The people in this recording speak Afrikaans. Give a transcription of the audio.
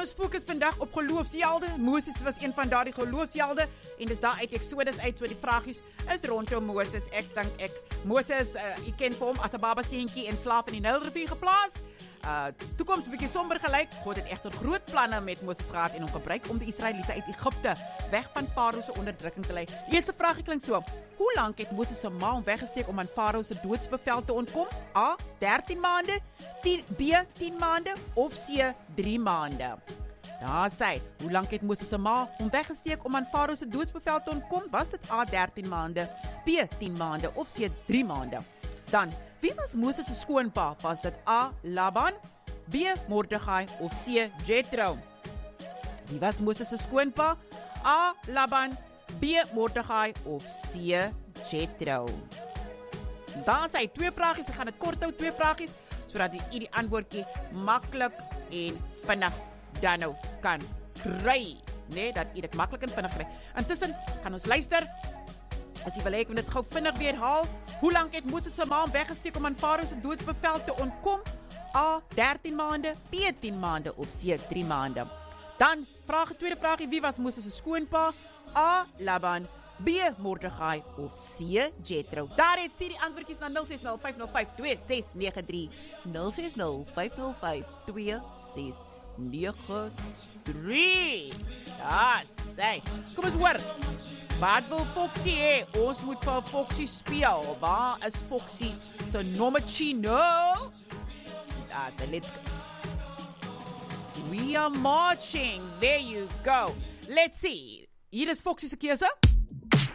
ons fokus vandag op geloofshelde. Moses was een van daardie geloofshelde en dis daar uit Exodus uit, so die vragies is rondom Moses. Ek dink Moses, jy ken vir hom as 'n baba seentjie in slaaf in die Nylrivier geplaas. Toekoms 'n bietjie somber gelyk. God het egter groot planne met Moses gehad en hom gebruik om die Israeliete uit Egipte weg van Farao se onderdrukking te lei. Die eerste vragie klink so: hoe lank het Moses se ma hom weggesteek om aan Farao se doodsbevel te ontkom? A. 13 maande, B. 10 maande of C. 3 maande. Daar sê, hoe lank het Moses se ma hom weggesteek om aan Farao se doodsbevel te ontkom? Was dit A. 13 maande, B. 10 maande of C. 3 maande? Dan, wie was Moses se skoonpa? Was dit A. Laban, B. Mordechai of C. Jethro? Wie was Moses se skoonpa? A. Laban, B. Mordechai of C. Jethro? Daar sê 2 vragies, ek gaan dit kort hou, 2 vragies, sodat jy die antwoordjie maklik en vinnig dan nou kan kry. Nee, dat jy dit maklik en vinnig kry. Intussen gaan ons luister. As jy wil hê ek moet dit gou vinnig weer haal. Hoe lank het Moses se ma hom weggesteek om aan Farao se doodsbevel te ontkom? A. 13 maande, B. 10 maande of C. 3 maande. Dan tweede vragie, wie was Moses se skoonpa? A. Laban, B. Mordechai of C. Jethro. Daar het stuur die antwoordjies na 060-505-2693. 060-505-2693. Ja, sê. Kom ons hoor. Wat wil Foxy hê? Ons moet vir Foxy speel. Waar is Foxy se nommertjie nou? Ja, sê, let's go. We are marching. There you go. Let's see. Hier is Foxy se keuse.